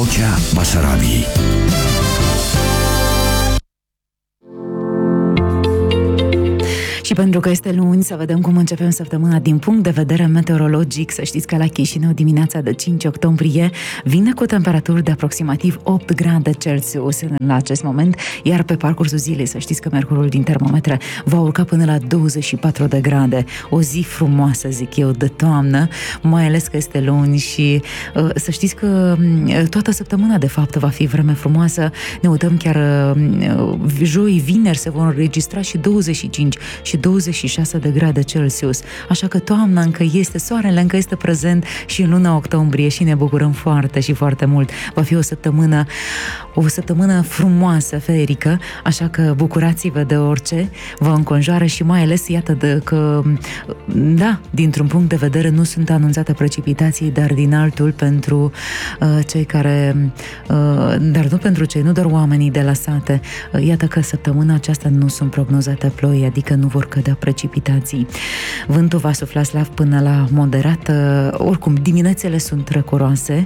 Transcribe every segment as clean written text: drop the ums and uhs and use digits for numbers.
Vocea Basarabiei. Și pentru că este luni, să vedem cum începem săptămâna din punct de vedere meteorologic. Să știți că la Chișinău, dimineața de 5 octombrie, vine cu temperaturi de aproximativ 8 grade Celsius în acest moment, iar pe parcursul zilei, să știți că mercurul din termometre va urca până la 24 de grade. O zi frumoasă, zic eu, de toamnă, mai ales că este luni și să știți că toată săptămâna, de fapt, va fi vreme frumoasă. Ne uităm chiar joi, vineri se vor înregistra și 25 și 26 de grade Celsius. Așa că toamna încă este, soarele încă este prezent și în luna octombrie și ne bucurăm foarte și foarte mult. Va fi o săptămână frumoasă, ferică, așa că bucurați-vă de orice vă înconjoară și mai ales, iată, că, da, dintr-un punct de vedere nu sunt anunțate precipitații, dar din altul pentru cei care, dar nu pentru cei, nu doar oamenii de la sate. Iată că săptămâna aceasta nu sunt prognozate ploi, adică nu vor cădea precipitații. Vântul va sufla slab până la moderat, oricum, diminețele sunt răcoroase,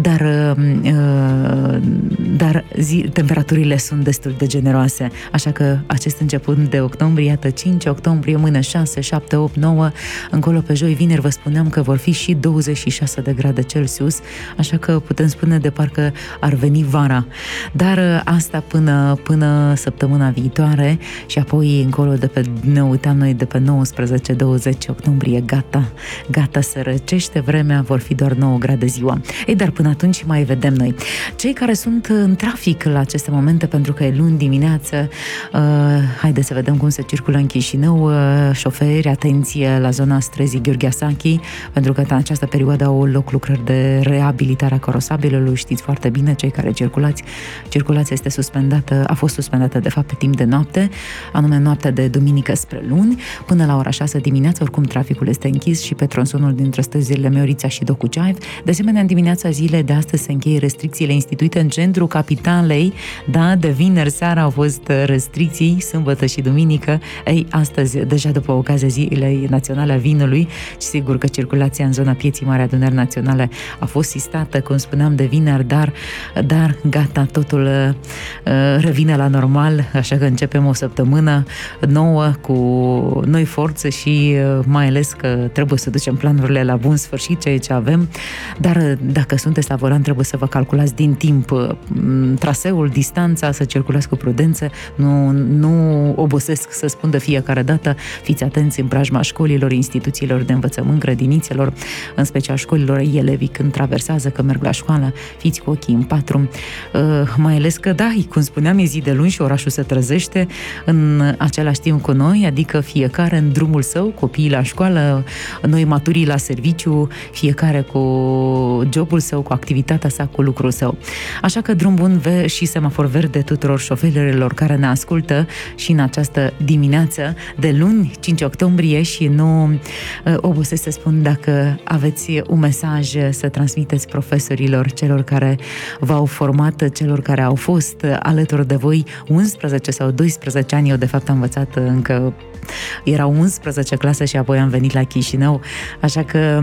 dar temperaturile sunt destul de generoase, așa că acest început de octombrie, iată, 5 octombrie, mâine 6, 7, 8, 9, încolo pe joi, vineri, vă spuneam că vor fi și 26 de grade Celsius, așa că putem spune de parcă ar veni vara. Dar asta până săptămâna viitoare și apoi încolo ne uitam noi de pe 19-20 octombrie, gata, se răcește vremea, vor fi doar 9 grade ziua. Ei, dar până atunci mai vedem noi. Cei care sunt în trafic la aceste momente, pentru că e luni dimineață, haideți să vedem cum se circulă în Chișinău. Șoferi, atenție la zona străzii Gheorghe-Sachi, pentru că în această perioadă au loc lucrări de reabilitare a carosabilului. Știți foarte bine, cei care circulați. Circulația este suspendată, a fost suspendată de fapt pe timp de noapte, anume noaptea de duminică spre luni, până la ora 6 dimineața. Oricum, traficul este închis și pe tronsonul dintre străzile Meorița și Docuceav. De asemenea, în dimineața zilei de astăzi se încheie restricțiile instituite în centrul capitalei. Da, de vineri seara au fost restricții, sâmbătă și duminică. Ei, astăzi, deja după ocazia Zilei Naționale a Vinului, și sigur că circulația în zona Pieții Mari Adunări Naționale a fost sistată, cum spuneam, de vineri, dar gata, totul revine la normal, așa că începem o săptămână nouă cu noi forțe și mai ales că trebuie să ducem planurile la bun sfârșit, ceea ce avem, dar dacă sunteți la volan trebuie să vă calculați din timp traseul, distanța, să circulați cu prudență, nu obosesc să spun de fiecare dată, fiți atenți în preajma școlilor, instituțiilor de învățământ, grădinițelor, în special școlilor, elevii când traversează, că merg la școală, fiți cu ochii în patru, mai ales că, da, cum spuneam, e zi de luni și orașul se trezește în același timp cu noi, adică fiecare în drumul său, copiii la școală, noi maturii la serviciu, fiecare cu jobul său, cu activitatea sa, cu lucrul său. Așa că drum bun și semafor verde tuturor șoferilor care ne ascultă și în această dimineață de luni, 5 octombrie, și nu obosesc să spun, dacă aveți un mesaj să transmiteți profesorilor, celor care v-au format, celor care au fost alături de voi 11 sau 12 ani. Eu de fapt am învățat încă erau 11 clase și apoi am venit la Chișinău, așa că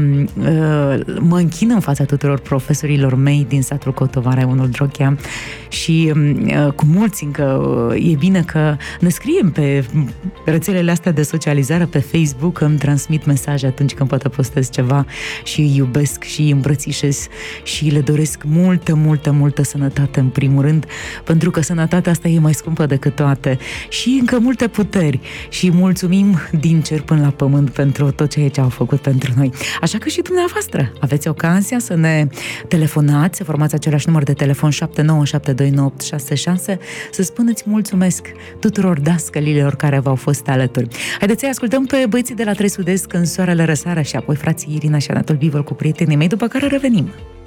mă închin în fața tuturor profesorilor mei din satul Cotovara, unul Drochea, și cu mulți încă e bine că ne scriem pe rețelele astea de socializare, pe Facebook, îmi transmit mesaje atunci când poate postez ceva și îi iubesc și îi îmbrățișez și le doresc multă sănătate în primul rând, pentru că sănătatea asta e mai scumpă decât toate, și încă multe puteri, și mulțumim din cer până la pământ pentru tot ceea ce au făcut pentru noi. Așa că și dumneavoastră aveți ocazia să ne telefonați, să formați același număr de telefon 7972986, să spuneți mulțumesc tuturor dascălilor care v-au fost alături. Haideți să-i ascultăm pe băieții de la 3 Sud-Est, Când soarele răsară, și apoi frații Irina și Anatol Bivol cu prietenii mei, după care revenim.